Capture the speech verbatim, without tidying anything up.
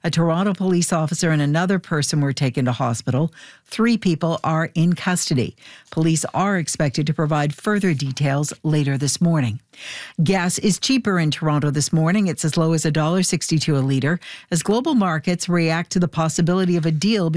A Toronto police officer and another person were taken to hospital. Three people are in custody. Police are expected to provide further details later this morning. Gas is cheaper in Toronto this morning. It's as low as one dollar sixty-two a litre as global markets react to the possibility of a deal